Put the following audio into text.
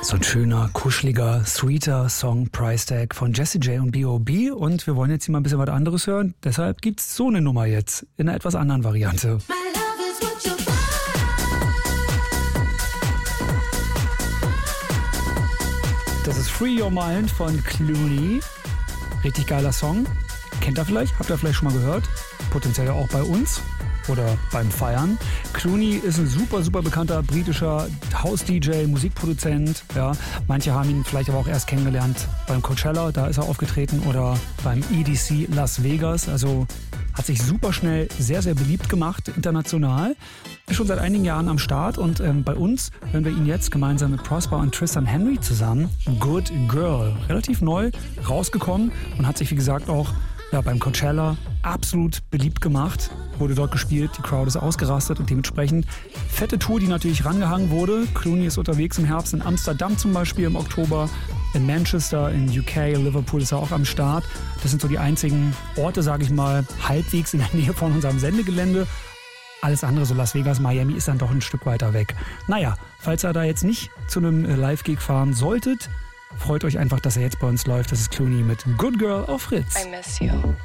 So ein schöner, kuscheliger, sweeter Song, Price Tag von Jessie J und B.O.B. Und wir wollen jetzt hier mal ein bisschen was anderes hören. Deshalb gibt's so eine Nummer jetzt in einer etwas anderen Variante. Das ist Free Your Mind von Clooney. Richtig geiler Song. Kennt ihr vielleicht? Habt ihr vielleicht schon mal gehört? Potenziell ja auch bei uns oder beim Feiern. Clooney ist ein super, super bekannter britischer House-DJ, Musikproduzent. Ja. Manche haben ihn vielleicht aber auch erst kennengelernt beim Coachella, da ist er aufgetreten, oder beim EDC Las Vegas. Also hat sich super schnell sehr, sehr beliebt gemacht, international. Ist schon seit einigen Jahren am Start und bei uns hören wir ihn jetzt gemeinsam mit Prosper und Tristan Henry zusammen. Good Girl. Relativ neu rausgekommen und hat sich, wie gesagt, auch beim Coachella absolut beliebt gemacht. Wurde dort gespielt, die Crowd ist ausgerastet und dementsprechend fette Tour, die natürlich rangehangen wurde. Clooney ist unterwegs im Herbst in Amsterdam zum Beispiel im Oktober, in Manchester, in UK, Liverpool ist er auch am Start. Das sind so die einzigen Orte, sage ich mal, halbwegs in der Nähe von unserem Sendegelände. Alles andere, so Las Vegas, Miami, ist dann doch ein Stück weiter weg. Naja, falls ihr da jetzt nicht zu einem Live-Gig fahren solltet, freut euch einfach, dass er jetzt bei uns läuft. Das ist Clooney mit Good Girl auf Fritz. I miss you.